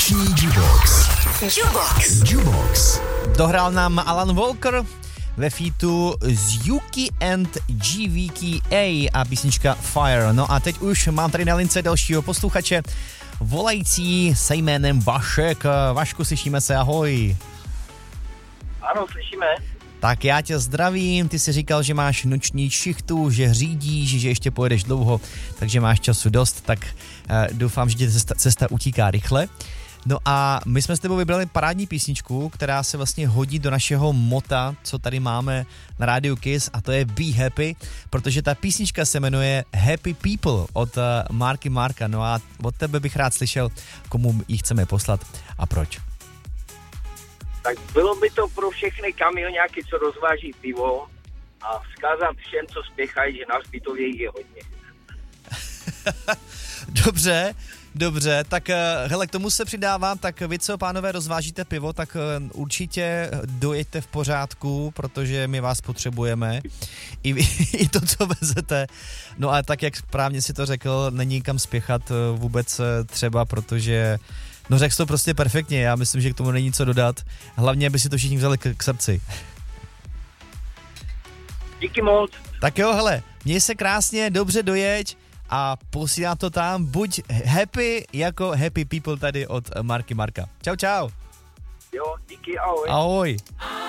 Noční Jukebox. Dohrál nám Alan Walker ve featu z Yuki and GVKA a písnička Fire. No a teď už mám tady na lince dalšího posluchače, volající se jménem Vašek. Vašku, slyšíme se, ahoj. Ano, slyšíme. Tak já tě zdravím, ty jsi říkal, že máš noční šichtu, že řídíš, že ještě pojedeš dlouho, takže máš času dost, tak doufám, že ti cesta utíká rychle. No a my jsme s tebou vybrali parádní písničku, která se vlastně hodí do našeho mota, co tady máme na rádiu Kiss, a to je Be Happy, protože ta písnička se jmenuje Happy People od Marky Marka. No a od tebe bych rád slyšel, komu ji chceme poslat a proč. Tak bylo by to pro všechny kamioňáky, co rozváží pivo, a vzkázat všem, co spěchají, že na Zbytově je hodně. Dobře, tak hele, k tomu se přidávám, tak vy, co pánové rozvážíte pivo, tak určitě dojeďte v pořádku, protože my vás potřebujeme, i to, co vezete. No a tak, jak správně si to řekl, není kam spěchat vůbec třeba, protože no řekl jsi to prostě perfektně, já myslím, že k tomu není co dodat, hlavně, aby si to všichni vzali k srdci. Díky moc. Tak jo, hele, měj se krásně, dobře dojeď a posílám to tam, buď happy jako Happy People tady od Marky Marka. Čau. Jo, díky, ahoj. Ahoj.